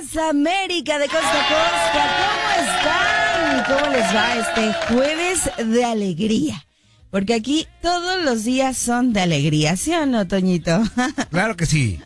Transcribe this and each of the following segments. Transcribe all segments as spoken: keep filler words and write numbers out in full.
días, América de costa a costa. ¿Cómo están? ¿Cómo les va este jueves de alegría? Porque aquí todos los días son de alegría, ¿sí o no, Toñito? Claro que sí.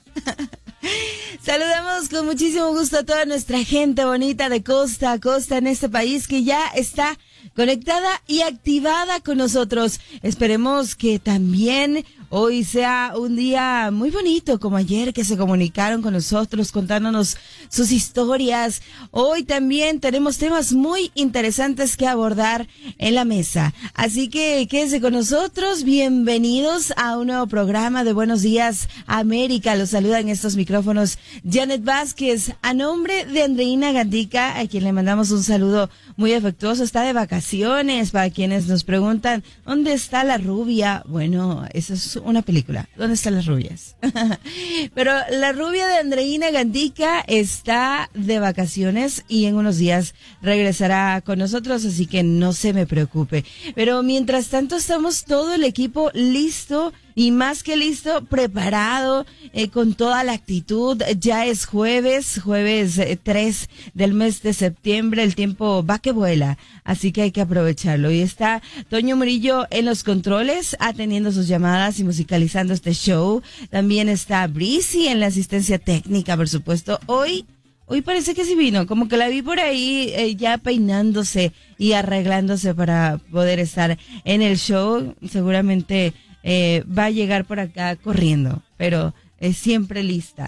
Saludamos con muchísimo gusto a toda nuestra gente bonita de costa a costa en este país que ya está conectada y activada con nosotros. Esperemos que también hoy sea un día muy bonito como ayer, que se comunicaron con nosotros contándonos sus historias. Hoy también tenemos temas muy interesantes que abordar en la mesa. Así que quédese con nosotros. Bienvenidos a un nuevo programa de Buenos Días América. Los saluda en estos micrófonos Janet Vázquez. A nombre de Andreina Gandica, a quien le mandamos un saludo muy afectuoso. Está de vacaciones. Para quienes nos preguntan, ¿dónde está la rubia? Bueno, eso es una película. ¿Dónde están las rubias? Pero la rubia de Andreina Gandica está de vacaciones y en unos días regresará con nosotros, así que no se me preocupe. Pero mientras tanto estamos todo el equipo listo y más que listo, preparado, eh, con toda la actitud. Ya es jueves, jueves eh, tres del mes de septiembre, el tiempo va que vuela, así que hay que aprovecharlo. Y está Toño Murillo en los controles, atendiendo sus llamadas y musicalizando este show. También está Breezy en la asistencia técnica, por supuesto. Hoy, hoy parece que sí vino, como que la vi por ahí eh, ya peinándose y arreglándose para poder estar en el show. Seguramente Eh, va a llegar por acá corriendo, pero es siempre lista.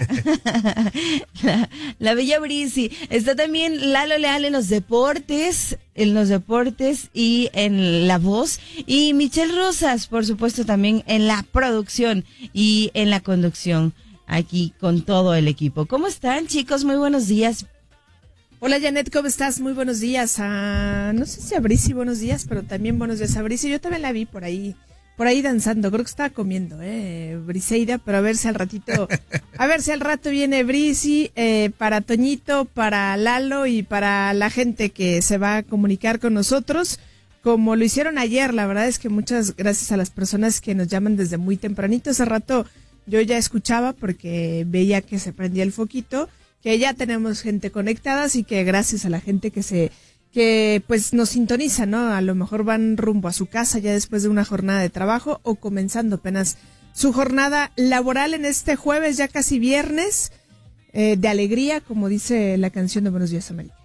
la, la bella Breezy. Está también Lalo Leal en los deportes, en los deportes y en la voz. Y Michelle Rosas, por supuesto, también en la producción y en la conducción, aquí con todo el equipo. ¿Cómo están, chicos? Muy buenos días. Hola, Janet, ¿cómo estás? Muy buenos días. A, no sé si a Breezy buenos días, pero también buenos días a Breezy. Yo también la vi por ahí. Por ahí danzando, creo que estaba comiendo, eh, Briseida, pero a ver si al ratito, a ver si al rato viene Breezy, eh, para Toñito, para Lalo y para la gente que se va a comunicar con nosotros, como lo hicieron ayer. La verdad es que muchas gracias a las personas que nos llaman desde muy tempranito. Hace rato yo ya escuchaba porque veía que se prendía el foquito, que ya tenemos gente conectada, así que gracias a la gente que se... que pues nos sintoniza, ¿no? A lo mejor van rumbo a su casa ya después de una jornada de trabajo o comenzando apenas su jornada laboral en este jueves, ya casi viernes, eh, de alegría, como dice la canción de Buenos Días América.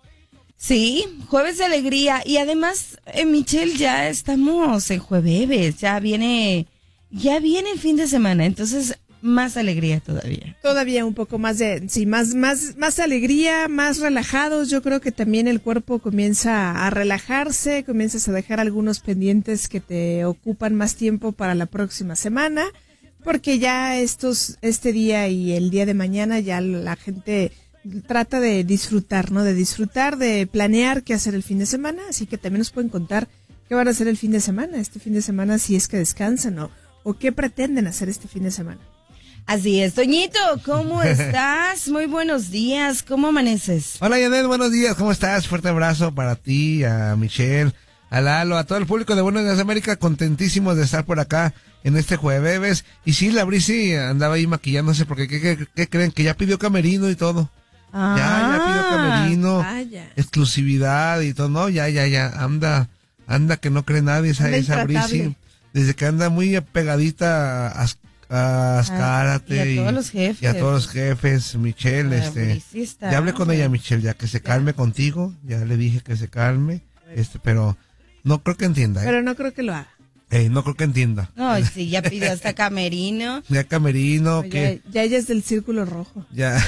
Sí, jueves de alegría. Y además, eh, Michelle, ya estamos en jueves, ya viene, ya viene el fin de semana, entonces más alegría todavía. Todavía un poco más de, sí, más, más, más alegría, más relajados. Yo creo que también el cuerpo comienza a relajarse, comienzas a dejar algunos pendientes que te ocupan más tiempo para la próxima semana, porque ya estos, este día y el día de mañana ya la gente trata de disfrutar, ¿no? De disfrutar, de planear qué hacer el fin de semana, así que también nos pueden contar qué van a hacer el fin de semana, este fin de semana, si es que descansan o, o qué pretenden hacer este fin de semana. Así es. Toñito, ¿cómo estás? Muy buenos días, ¿cómo amaneces? Hola, Janet, buenos días, ¿cómo estás? Fuerte abrazo para ti, a Michelle, a Lalo, a todo el público de Buenos Días América, contentísimos de estar por acá en este jueves. Y sí, la Breezy andaba ahí maquillándose porque ¿qué, qué, qué creen? Que ya pidió camerino y todo. Ah, ya, ya pidió camerino, vaya. Exclusividad y todo, no, ya, ya, ya, anda, anda que no cree nadie esa, esa Breezy. Desde que anda muy pegadita a a Azcárate, ah, y a todos los jefes, y a todos los jefes, Michelle, ah, este, ya hablé con ella, Michelle, ya que se calme ya. Contigo, ya le dije que se calme, este, pero no creo que entienda. ¿eh? Pero no creo que lo haga. Eh, no creo que entienda. No, sí, ya pidió hasta camerino. Ya camerino, no, que ya, ya ella es del círculo rojo. Ya,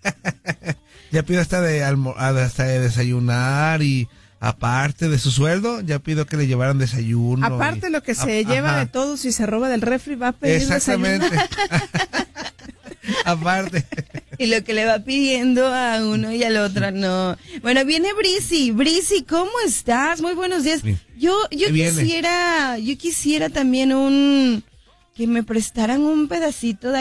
ya pidió hasta de almo, hasta de desayunar y aparte de su sueldo, ya pido que le llevaran desayuno. Aparte y, lo que se a, lleva ajá. de todo, si se roba del refri, va a pedir exactamente. Aparte. Y lo que le va pidiendo a uno y al otro, no. Bueno, viene Breezy. Breezy, ¿cómo estás? Muy buenos días. Yo, yo quisiera, yo quisiera también un, que me prestaran un pedacito de